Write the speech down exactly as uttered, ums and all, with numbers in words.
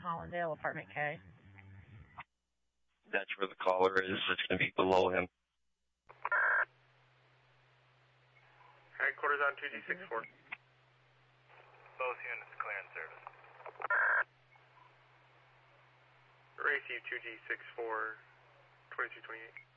Hollandale, apartment K. That's where the caller is. It's going to be below him. Headquarters on two G six four. Both units clear in service. Receive two G six four, twenty-two twenty-eight.